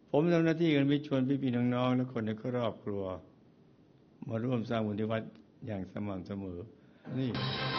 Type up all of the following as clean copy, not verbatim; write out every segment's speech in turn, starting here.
ผมทำหน้าที่กันไปชวนพี่ๆน้องๆและคนในครอบครัวมาร่วมสร้างบุญที่วัดอย่างสม่ำเสมอนี่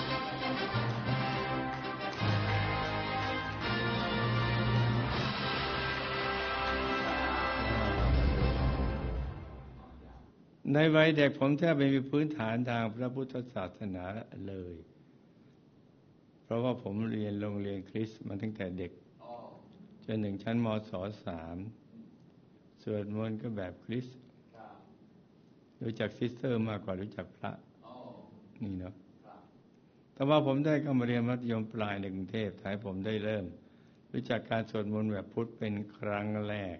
ในวัยเด็กผมแทบไม่มีพื้นฐานทางพระพุทธศาสนาเลยเพราะว่าผมเรียนโรงเรียนคริสต์มาตั้งแต่เด็กจนถึงชั้นมศ.3 สวดมนต์ก็แบบคริสต์รู้จักซิสเตอร์มากกว่ารู้จักพระนี่เนาะแต่ว่าผมได้เข้ามาเรียนมัธยมปลายในกรุงเทพทำให้ผมได้เริ่มรู้จักการสวดมนต์แบบพุทธเป็นครั้งแรก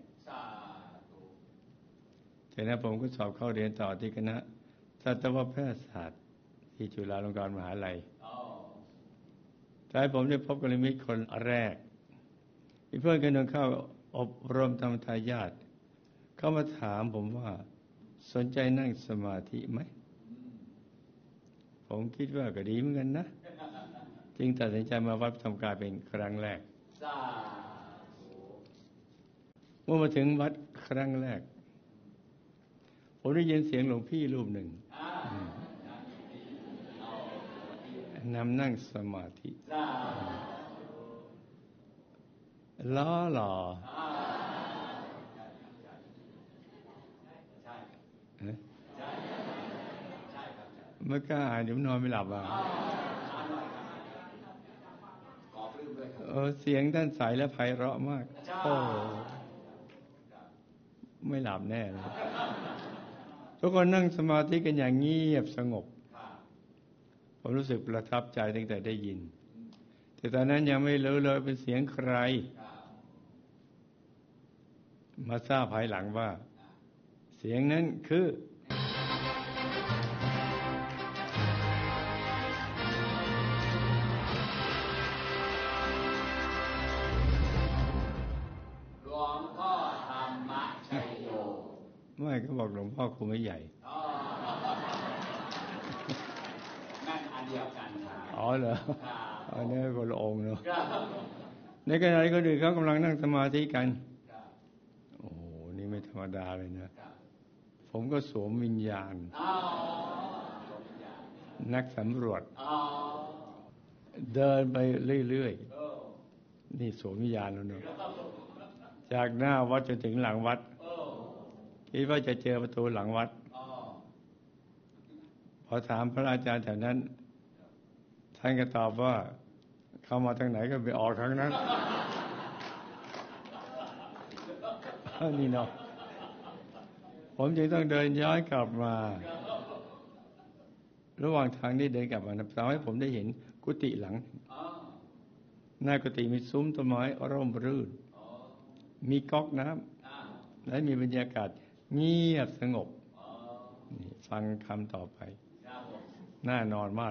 จากนั้นผมก็สอบเข้าเรียนต่อที่คณะสัตวแพทยศาสตร์ที่จุฬาลงกรณ์มหาวิทยาลัยแต่ผมได้พบกัลยาณมิตรคนแรกมีเพื่อนคนหนึ่งเข้าอบรมธรรมทายาทเข้ามาถามผมว่าสนใจนั่งสมาธิไหมผมคิดว่าก็ดีเหมือนกันนะจึงตัดสินใจมาวัดธรรมกายเป็นครั้งแรกเมื่อมาถึงวัดครั้งแรกผมได้ยินเสียงหลวงพี่รูปหนึ่งนำนั่งสมาธิล้อหล่อเมื่อกล้าอ่านเดี๋ยวนอนไม่หลับอ่ะเสียงท่านใสและไพเราะมากโอ้ไม่หลับแน่เลยทุกคนนั่งสมาธิกันอย่างเงียบสงบผมรู้สึกประทับใจตั้งแต่ได้ยินแต่ตอนนั้นยังไม่รู้เลยเป็นเสียงใครมาทราบภายหลังว่าเสียงนั้นคือหลวงพ่อธรรมชัยโยไม่ก็บอกหลวงพ่อครูไม่ใหญ่นั่นอันเดียวกันอ๋อเหรออันนี้คนละองค์เนาะในขณะที่คนอื่นเขากำลังนั่งสมาธิกันโอ้โหนี่ไม่ธรรมดาเลยนะผมก็สวมวิญญาณนักสำรวจเดินไปเรื่อยๆนี่สวมวิญญาณแล้วเนาะจากหน้าวัดจนถึงหลังวัดคิดว่าจะเจอประตูหลังวัดพอถามพระอาจารย์แถวนั้นท่านก็ตอบว่าเข้ามาทางไหนก็ไปออกทางนั้นนี่เนาะผมจึงต้องเดินย้อนกลับมาระหว่างทางนี้เดินกลับมาทำให้ผมได้เห็นกุฏิหลังหน้ากุฏิมีซุ้มต้นไม้ร่มรื่นมีก๊อกน้ำและมีบรรยากาศเงียบสงบฟังคำต่อไปน่านอนมาก